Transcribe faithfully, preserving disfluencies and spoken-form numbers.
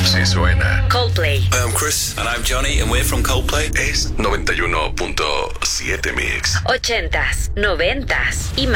Sí suena. Coldplay. Hi, I'm Chris. And I'm Johnny, and we're from Coldplay. Es noventa y uno punto siete Mix. Ochentas, noventas y más.